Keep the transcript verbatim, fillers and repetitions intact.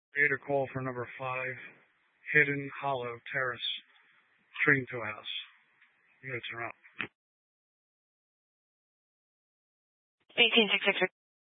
Data call for number five, Hidden Hollow Terrace, Tringto House. Units are up. eighteen six six.